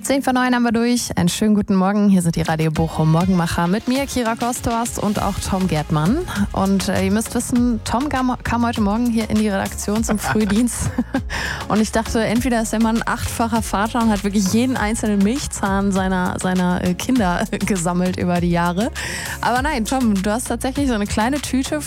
10:09 haben wir durch. Einen schönen guten Morgen. Hier sind die Radio Bochum Morgenmacher mit mir, Kira Kostorst und auch Tom Gerdmann. Und ihr müsst wissen, Tom kam heute Morgen hier in die Redaktion zum Frühdienst. Und ich dachte, entweder ist der Mann 8-facher Vater und hat wirklich jeden einzelnen Milchzahn seiner Kinder gesammelt über die Jahre. Aber nein, Tom, du hast tatsächlich so eine kleine Tüte